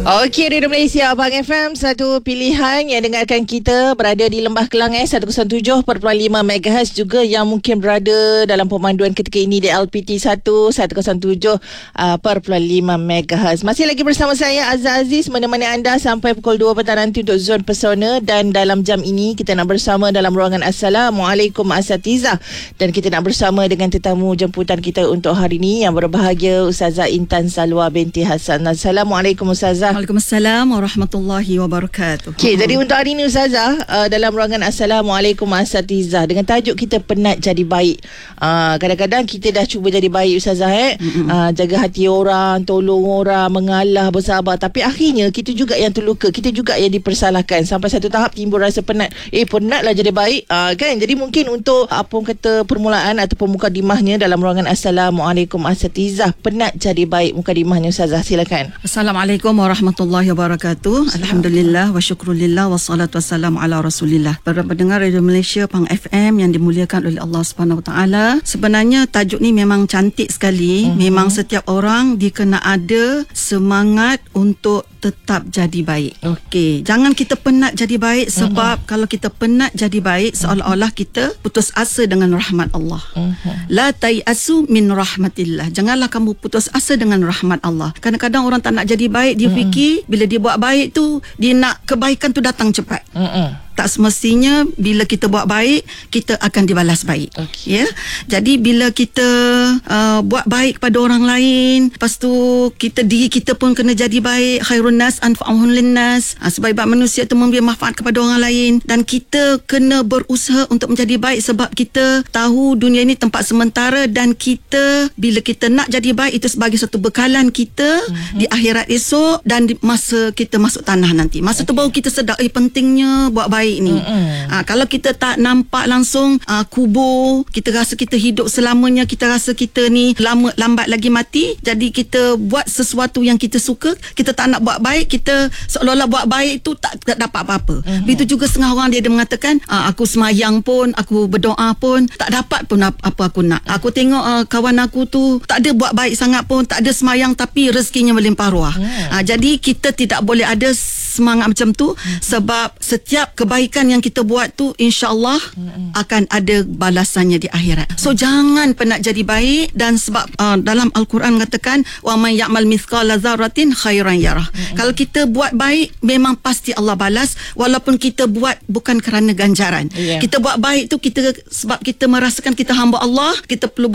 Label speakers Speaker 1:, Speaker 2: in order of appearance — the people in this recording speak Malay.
Speaker 1: Okey, Radio Malaysia Abang FM, satu pilihan yang dengarkan kita berada di Lembah Kelang 107.5 MHz, juga yang mungkin berada dalam pemanduan ketika ini di LPT 107.5 MHz. Masih lagi bersama saya Azhar Aziz, menemani anda sampai pukul 2 petang nanti untuk Zon Pesona. Dan dalam jam ini kita nak bersama dalam ruangan Assalamualaikum Asatiza, dan kita nak bersama dengan tetamu jemputan kita untuk hari ini yang berbahagia, Ustazah Intan Salwa binti Hasan. Assalamualaikum Ustazah.
Speaker 2: Waalaikumsalam warahmatullahi wabarakatuh.
Speaker 1: Okey, jadi untuk hari ini Ustazah, dalam ruangan Assalamualaikum Asatiza, dengan tajuk kita penat jadi baik. Kadang-kadang kita dah cuba jadi baik Ustazah, jaga hati orang, tolong orang, mengalah, bersabar, tapi akhirnya kita juga yang terluka, kita juga yang dipersalahkan, sampai satu tahap timbul rasa penat. Penatlah jadi baik, kan? Jadi mungkin untuk apa orang kata permulaan ataupun mukadimahnya dalam ruangan Assalamualaikum Asatiza, penat jadi baik, mukadimahnya Ustazah, silakan.
Speaker 2: Assalamualaikum warahmatullahi wabarakatuh. Alhamdulillah wa syukrulillah wassalatu wassalamu ala Rasulillah. Para pendengar Radio Malaysia Pang FM yang dimuliakan oleh Allah Subhanahu Wa Taala, sebenarnya tajuk ni memang cantik sekali. Memang setiap orang dia kena ada semangat untuk tetap jadi baik. Okey, jangan kita penat jadi baik, sebab kalau kita penat jadi baik, seolah-olah kita putus asa dengan rahmat Allah. La tayasu min rahmatillah. Janganlah kamu putus asa dengan rahmat Allah. Kadang-kadang orang tak nak jadi baik, dia fikir bila dia buat baik tu, dia nak kebaikan tu datang cepat. Tak semestinya bila kita buat baik, kita akan dibalas baik. Ya. Jadi bila kita buat baik kepada orang lain, lepas tu diri kita pun kena jadi baik. Khairun nas anfa'uhum linnas. Sebaik-baik manusia itu memberi manfaat kepada orang lain, dan kita kena berusaha untuk menjadi baik, sebab kita tahu dunia ini tempat sementara, dan kita bila kita nak jadi baik, itu sebagai satu bekalan kita di akhirat esok, dan di masa kita masuk tanah nanti. Masa tu baru kita sedar pentingnya buat baik ni. Kalau kita tak nampak langsung kubur, kita rasa kita hidup selamanya, kita rasa kita ni lambat lagi mati. Jadi kita buat sesuatu yang kita suka, kita tak nak buat baik, kita seolah-olah buat baik tu tak dapat apa-apa. Begitu juga setengah orang dia ada mengatakan, aku semayang pun, aku berdoa pun, tak dapat pun apa aku nak. Aku tengok kawan aku tu tak ada buat baik sangat pun, tak ada semayang, tapi rezekinya melimpah ruah. Jadi kita tidak boleh ada semangat macam tu, sebab setiap kebaikan yang kita buat tu insya-Allah akan ada balasannya di akhirat. So jangan penat jadi baik, dan sebab dalam Al-Quran mengatakan wa may ya'mal mithqala dzarratin khairan yarah. Kalau kita buat baik, memang pasti Allah balas, walaupun kita buat bukan kerana ganjaran. Kita buat baik tu sebab kita merasakan kita hamba Allah, kita perlu